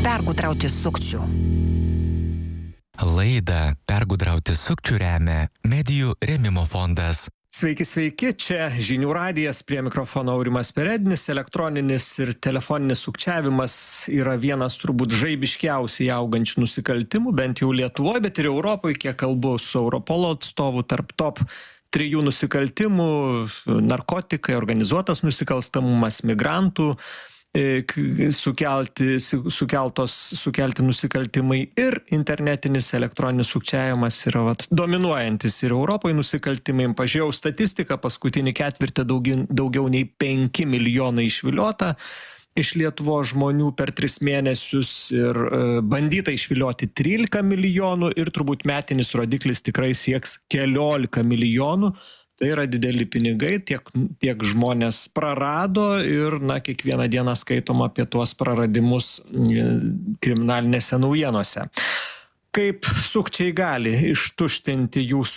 pergudrauti sukčių. Laidą Pergudrauti sukčių remia Medijų rėmimo fondas. Sveiki, sveiki, čia Žinių radijas, prie mikrofono Aurimas Perednis. Elektroninis ir telefoninis sukčiavimas yra vienas turbūt žaibiškiausiai augančių nusikaltimų, bent jau Lietuvoje, bet ir Europoje, kiek kalbu su Europolo atstovu, tarp top 3 nusikaltimų - narkotikai, organizuotas nusikalstamumas, migrantų sukelti nusikaltimai ir internetinis elektroninis sukčiavimas yra dominuojantis ir Europoje nusikaltimai. Pažiūrėjau statistiką, paskutinį ketvirtį daugiau nei 5 milijonai išviliota iš Lietuvos žmonių per 3 mėnesius ir bandyta išvilioti 13 milijonų ir turbūt metinis rodiklis tikrai sieks 14 milijonų. Tai yra dideli pinigai, tiek žmonės prarado ir, kiekvieną dieną skaitom apie tuos praradimus kriminalinėse naujienose. Kaip sukčiai gali ištuštinti jūsų